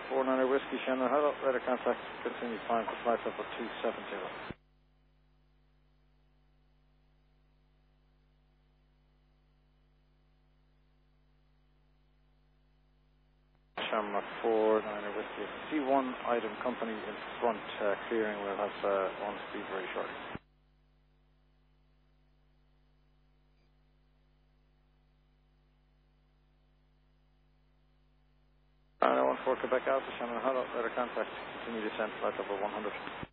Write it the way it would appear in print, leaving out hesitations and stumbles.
49 Whiskey, Shannon, hello, radar contact, continue flying for flight level 270. Shamrock 49 Whiskey, C1 item company in front, clearing, we'll have on speed very shortly. 914 Quebec Alpha, Shannon, hello, radar contact, continue descent, flight level 100.